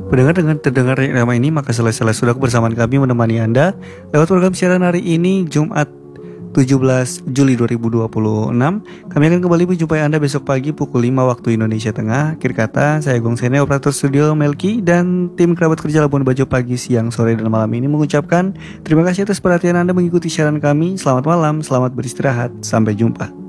Pendengar dengan terdengar nama ini, maka selesai sudah kebersamaan kami menemani Anda lewat program siaran hari ini, Jumat 17 Juli 2026. Kami akan kembali menjumpai Anda besok pagi pukul 5 waktu Indonesia Tengah. Akhir kata, saya Gong Sene, operator studio Melki, dan tim kerabat kerja Labuan Bajo pagi, siang, sore, dan malam ini mengucapkan terima kasih atas perhatian Anda mengikuti siaran kami. Selamat malam, selamat beristirahat, sampai jumpa.